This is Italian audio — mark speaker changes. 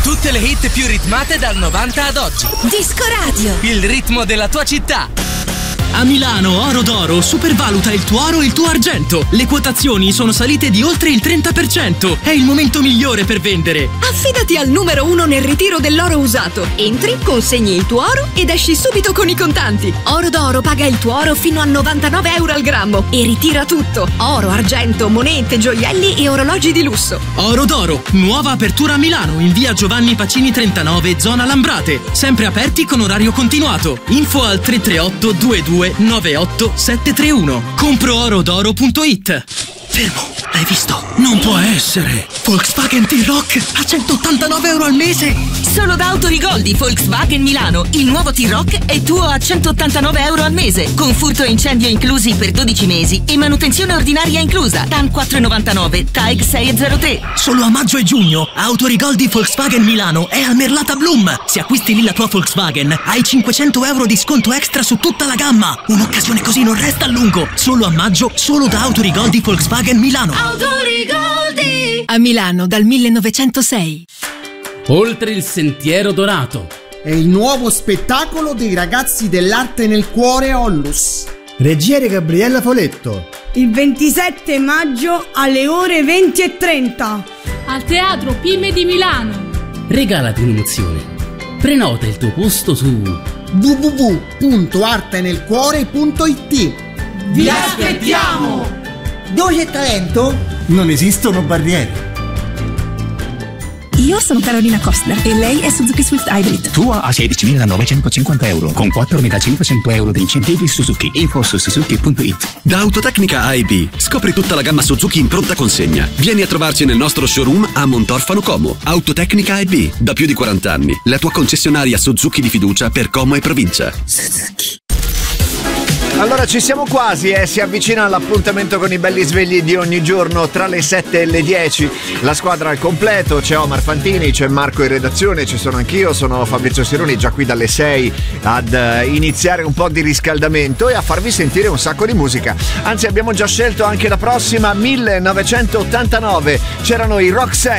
Speaker 1: Tutte le hit più ritmate dal 90 ad oggi.
Speaker 2: Disco Radio.
Speaker 1: Il ritmo della tua città.
Speaker 3: A Milano Oro d'Oro supervaluta il tuo oro e il tuo argento. Le quotazioni sono salite di oltre il 30%. È il momento migliore per vendere.
Speaker 2: Affidati al numero 1 nel ritiro dell'oro usato. Entri, consegni il tuo oro ed esci subito con i contanti. Oro d'Oro paga il tuo oro fino a 99 euro al grammo e ritira tutto. Oro, argento, monete, gioielli e orologi di lusso.
Speaker 3: Oro d'Oro, nuova apertura a Milano in via Giovanni Pacini 39, zona Lambrate. Sempre aperti con orario continuato. Info al 338 22 98 731. Compro-orodoro.it. Fermo, l'hai visto? Non può essere! Volkswagen T-Roc a 189 euro al mese!
Speaker 4: Solo da Autorigoldi Volkswagen Milano. Il nuovo T-Roc è tuo a 189 euro al mese, con furto e incendio inclusi per 12 mesi e manutenzione ordinaria inclusa. TAN 4,99, TAEG 6,03.
Speaker 3: Solo a maggio e giugno Autorigoldi Volkswagen Milano è al Merlata Bloom. Se acquisti lì la tua Volkswagen hai 500 euro di sconto extra su tutta la gamma. Un'occasione così non resta a lungo. Solo a maggio, solo da Autorigoldi Volkswagen Milano.
Speaker 2: Autorigoldi! A Milano dal 1906.
Speaker 5: Oltre il Sentiero Dorato.
Speaker 6: È il nuovo spettacolo dei ragazzi dell'arte nel cuore Ollus.
Speaker 7: Regia Gabriella Foletto.
Speaker 8: Il 27 maggio alle ore 20:30
Speaker 9: al Teatro Pime di Milano.
Speaker 5: Regalati un'emozione. Prenota il tuo posto su
Speaker 6: www.artenelcuore.it.
Speaker 8: Vi aspettiamo!
Speaker 6: Dove c'è talento?
Speaker 7: Non esistono barriere.
Speaker 10: Io sono Carolina Costner e lei è Suzuki Swift Hybrid.
Speaker 11: Tua a 16.950 euro con 4.500 euro di incentivi Suzuki. Info su suzuki.it.
Speaker 12: Da Autotecnica AIB scopri tutta la gamma Suzuki in pronta consegna. Vieni a trovarci nel nostro showroom a Montorfano Como. Autotecnica AIB, da più di 40 anni, la tua concessionaria Suzuki di fiducia per Como e provincia.
Speaker 13: Suzuki. Allora ci siamo quasi, si avvicina l'appuntamento con i belli svegli di ogni giorno tra le 7 e le 10. La squadra al completo, c'è Omar Fantini, c'è Marco in redazione, ci sono anch'io, sono Fabrizio Sironi, già qui dalle 6 ad iniziare un po' di riscaldamento e a farvi sentire un sacco di musica. Anzi, abbiamo già scelto anche la prossima, 1989, c'erano i Roxette.